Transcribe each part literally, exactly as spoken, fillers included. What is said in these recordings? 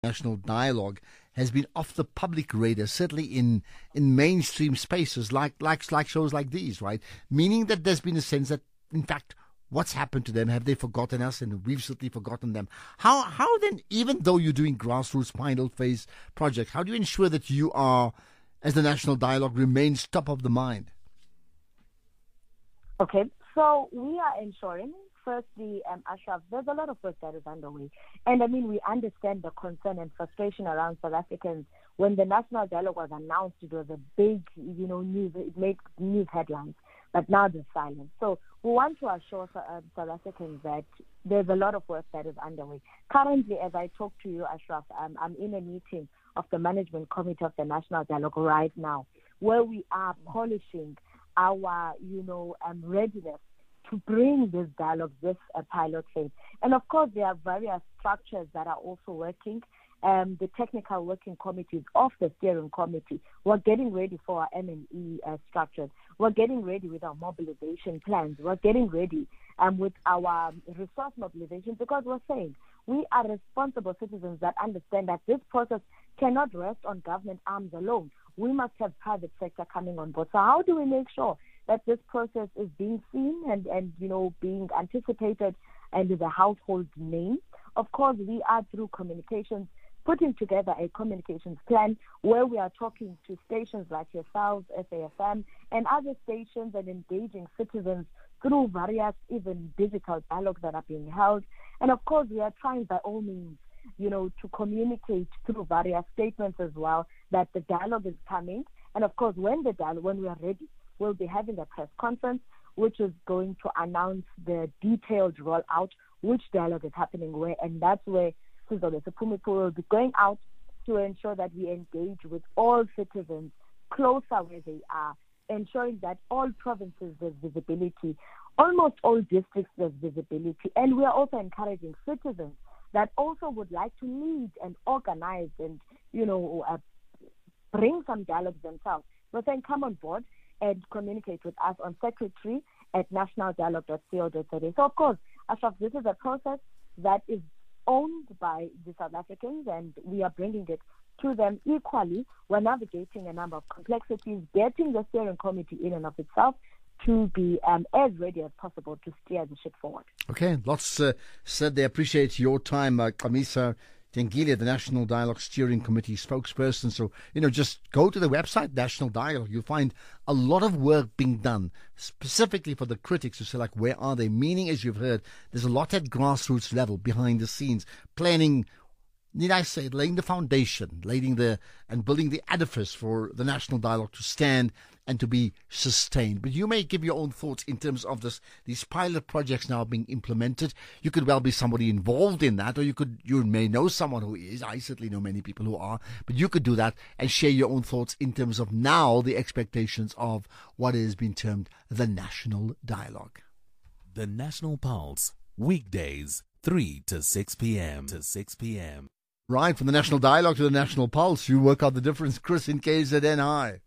national dialogue has been off the public radar, certainly in, in mainstream spaces like, like, like shows like these, right? Meaning that there's been a sense that, in fact, what's happened to them? Have they forgotten us? And we've certainly forgotten them. How, how then, even though you're doing grassroots final phase projects, how do you ensure that you are, as the national dialogue remains top of the mind? Okay, so we are ensuring, firstly, um, Ashraf, there's a lot of work that is underway. And I mean, we understand the concern and frustration around South Africans. When the national dialogue was announced, it was a big, you know, news, it made news headlines. But now there's silence. So we want to assure uh, South Africans that there's a lot of work that is underway. Currently, as I talk to you, Ashraf, um, I'm in a meeting of the management committee of the national dialogue right now, where we are polishing our, you know, um, readiness to bring this dialogue, this uh, pilot phase. And of course, there are various structures that are also working. Um, the technical working committees of the steering committee. We're getting ready for our M and E uh, structures. We're getting ready with our mobilization plans. We're getting ready um, with our um, resource mobilization, because we're saying we are responsible citizens that understand that this process cannot rest on government arms alone. We must have private sector coming on board. So how do we make sure that this process is being seen and, and you know, being anticipated and is a household name? Of course, we are through communications, putting together a communications plan where we are talking to stations like yourselves, S A F M, and other stations, and engaging citizens through various even digital dialogues that are being held. And of course, we are trying by all means, you know, to communicate through various statements as well that the dialogue is coming. And of course, when the dialogue, when we are ready, we'll be having a press conference, which is going to announce the detailed rollout, which dialogue is happening where, and that's where Sizwe Phumiphu will be going out to ensure that we engage with all citizens closer where they are, ensuring that all provinces there's visibility, almost all districts there's visibility, and we are also encouraging citizens that also would like to lead and organize and, you know, uh, bring some dialogues themselves. We're saying come on board and communicate with us on secretary at national dialogue dot co dot za. So, of course, Ashraf, this is a process that is owned by the South Africans, and we are bringing it to them equally. We're navigating a number of complexities, getting the steering committee in and of itself to be um, as ready as possible to steer the ship forward. Okay, lots uh, said. They appreciate your time, uh, Kamisa Dengile, the National Dialogue Steering Committee spokesperson. So, you know, just go to the website, National Dialogue. You'll find a lot of work being done specifically for the critics to say, like, where are they? Meaning, as you've heard, there's a lot at grassroots level, behind the scenes, planning, need I say, laying the foundation, laying the and building the edifice for the national dialogue to stand and to be sustained. But you may give your own thoughts in terms of this, these pilot projects now being implemented. You could well be somebody involved in that, or you could you may know someone who is. I certainly know many people who are, but you could do that and share your own thoughts in terms of now the expectations of what has been termed the national dialogue. The National Pulse, weekdays, three to six p.m. to six p.m. Right, from the National Dialogue to the National Pulse, you work out the difference. Chris in K Z N. Hi.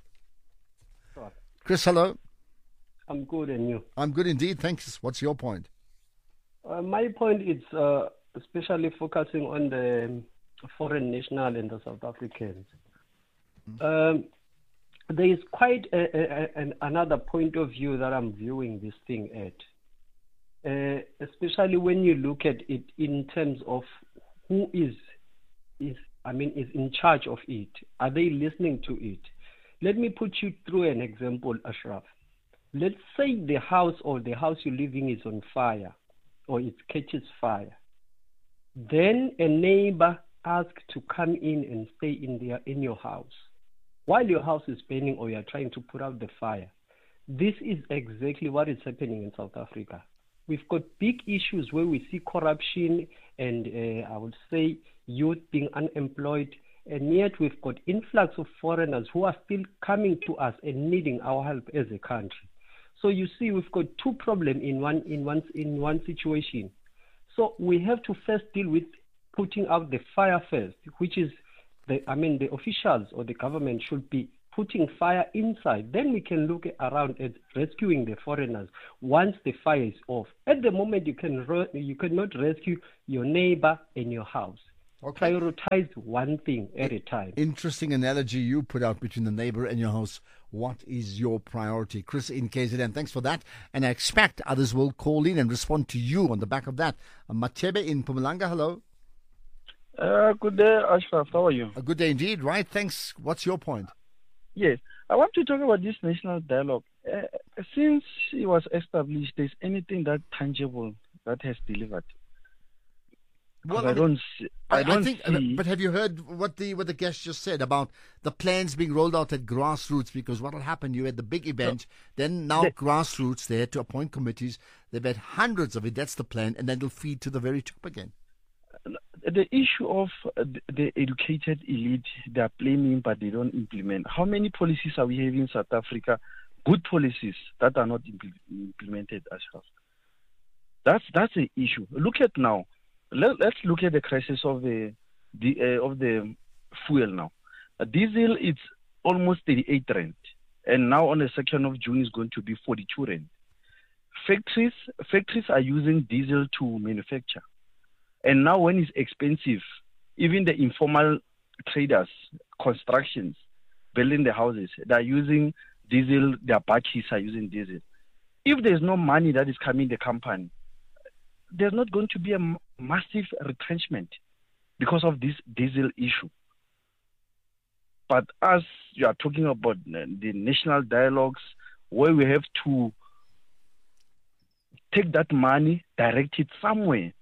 Chris, hello. I'm good, and you? I'm good indeed, thanks. What's your point? Uh, my point is uh, especially focusing on the foreign national and the South Africans. Mm-hmm. Um, there is quite a, a, a, another point of view that I'm viewing this thing at, uh, especially when you look at it in terms of who is, is I mean, is in charge of it. Are they listening to it? Let me put you through an example, Ashraf. Let's say the house or the house you're living is on fire, or it catches fire. Then a neighbor asks to come in and stay in their in your house while your house is burning or you're trying to put out the fire. This is exactly what is happening in South Africa. We've got big issues where we see corruption and uh, I would say youth being unemployed. And yet we've got influx of foreigners who are still coming to us and needing our help as a country. So you see, we've got two problems in one in one in one situation. So we have to first deal with putting out the fire first, which is the I mean the officials or the government should be putting fire inside. Then we can look around at rescuing the foreigners once the fire is off. At the moment, you can you cannot rescue your neighbor and your house. Okay. Prioritize one thing at a time. Interesting analogy you put out between the neighbor and your house. What is your priority? Chris in K Z N, thanks for that. And I expect others will call in and respond to you on the back of that. Uh, Matebe in Mpumalanga, hello. Uh, good day, Ashraf. How are you? A good day indeed, right? Thanks. What's your point? Yes. I want to talk about this national dialogue. Uh, since it was established, there's anything that tangible that has delivered? Well, I don't see. I, I, don't I think, see. but have you heard what the what the guest just said about the plans being rolled out at grassroots? Because what will happen? You had the big event, no. then now the, grassroots. They had to appoint committees. They've had hundreds of it. That's the plan, and then it'll feed to the very top again. The issue of the educated elite, they are planning but they don't implement. How many policies are we having in South Africa? Good policies that are not impl- implemented as well. That's that's the issue. Look at now. Let, let's look at the crisis of the, the uh, of the fuel now. Uh, diesel is almost thirty-eight rand, and now on the second of June is going to be forty-two rand. Factories factories are using diesel to manufacture, and now when it's expensive, even the informal traders, constructions, building the houses, they are using diesel. Their batches are using diesel. If there's no money that is coming in the company, there's not going to be a m- massive retrenchment because of this diesel issue. But as you are talking about the national dialogues, where we have to take that money, direct it somewhere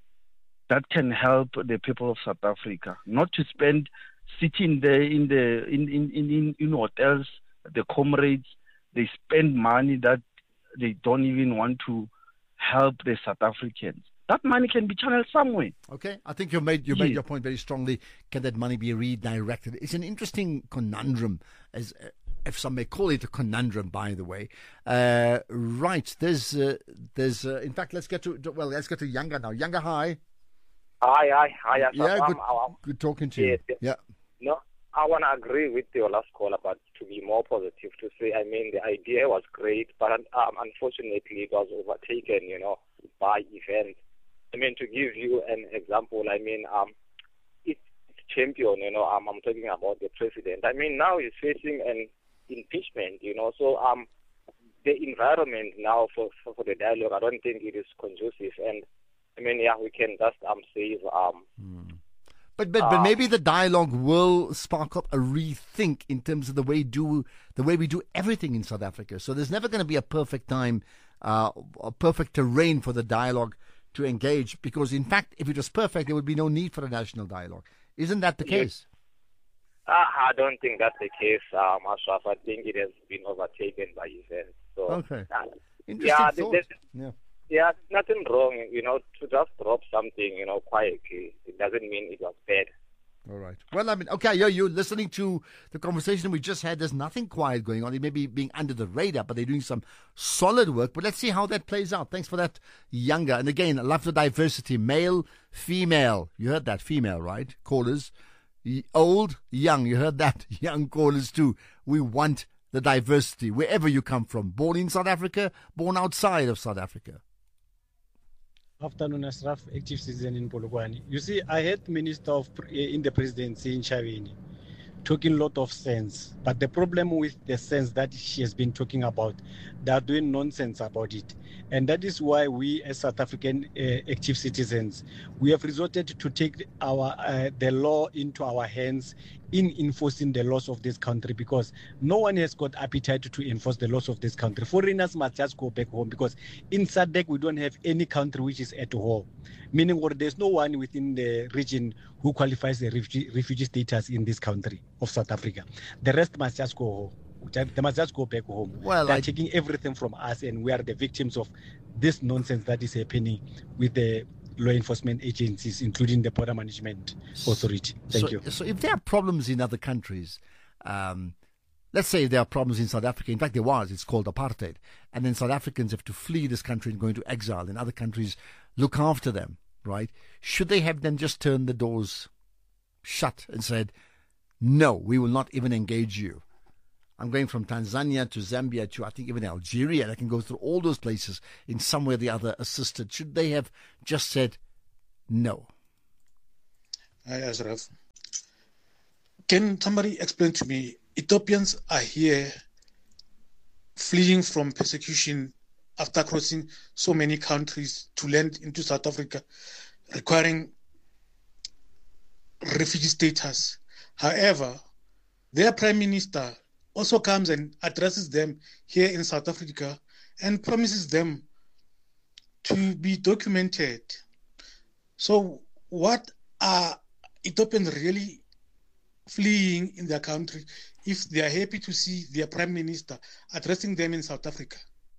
that can help the people of South Africa, not to spend sitting there in the in in in, in hotels. The comrades, they spend money that they don't even want to help the South Africans. That money can be channeled somewhere. Okay, I think you made you yeah. made your point very strongly. Can that money be redirected? It's an interesting conundrum, as uh, if some may call it a conundrum. By the way, uh, right? There's uh, there's uh, in fact, let's get to well, let's get to Younger now. Younger, hi. Hi, hi, hi. Yeah, um, good, um, good talking to yes, you. yes. Yeah. No, I want to agree with your last caller, but to be more positive, to say, I mean, the idea was great, but um, unfortunately, it was overtaken, you know, by events. I mean, to give you an example, I mean, um, it's champion, you know, um, I'm talking about the president. I mean, now he's facing an impeachment, you know, so um, the environment now for, for, for the dialogue, I don't think it is conducive. And, I mean, yeah, we can just um, save... Um, mm. But but, but maybe the dialogue will spark up a rethink in terms of the way do the way we do everything in South Africa. So there's never going to be a perfect time, uh, a perfect terrain for the dialogue to engage. Because in fact, if it was perfect, there would be no need for a national dialogue. Isn't that the case? Uh, I don't think that's the case, um, Ashraf. I think it has been overtaken by events. So, okay. Uh, Interesting yeah, thought. there's, yeah. Yeah, nothing wrong, you know, to just drop something, you know, quietly. It doesn't mean it was bad. All right. Well, I mean, okay, you're, you're listening to the conversation we just had. There's nothing quiet going on. It may be being under the radar, but they're doing some solid work. But let's see how that plays out. Thanks for that, Younger. And again, I love the diversity. Male, female. You heard that, female, right? Callers. Old, young. You heard that, young callers too. We want the diversity, wherever you come from. Born in South Africa, born outside of South Africa. Afternoon, Ashraf, active citizen in Polokwane. You see, I had Minister of in the presidency in Chavini talking a lot of sense, but the problem with the sense that she has been talking about, they are doing nonsense about it. And that is why we as South African uh, active citizens, we have resorted to take our uh, the law into our hands in enforcing the laws of this country, because no one has got appetite to enforce the laws of this country. Foreigners must just go back home, because in S A D C we don't have any country which is at home, meaning or there's no one within the region who qualifies the refugee, refugee status in this country of South Africa. The rest must just go home. They must just go back home. Well, They're I... taking everything from us, and we are the victims of this nonsense that is happening with the law enforcement agencies, including the Border Management Authority. Thank so, you. So if there are problems in other countries, um, let's say there are problems in South Africa. In fact, there was. It's called apartheid. And then South Africans have to flee this country and go into exile, and other countries look after them, right? Should they have then just turned the doors shut and said, no, we will not even engage you? I'm going from Tanzania to Zambia to, I think, even Algeria. And I can go through all those places in some way or the other assisted. Should they have just said no? Hi, Ashraf. Can somebody explain to me, Ethiopians are here fleeing from persecution after crossing so many countries to land into South Africa, requiring refugee status. However, their prime minister also comes and addresses them here in South Africa and promises them to be documented. So what are Ethiopians really fleeing in their country if they are happy to see their prime minister addressing them in South Africa?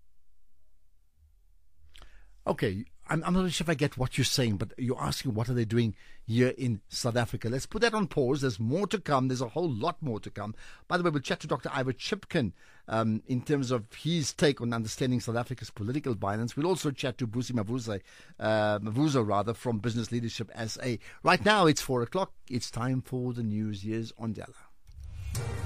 Okay, I'm, I'm not sure if I get what you're saying, but you're asking what are they doing here in South Africa. Let's put that on pause. There's more to come. There's a whole lot more to come. By the way, we'll chat to Doctor Ivor Chipkin um, in terms of his take on understanding South Africa's political violence. We'll also chat to Busi Mavuza, uh, Mavuza rather, from Business Leadership S A. Right now, it's four o'clock. It's time for the news. Here's Ondela.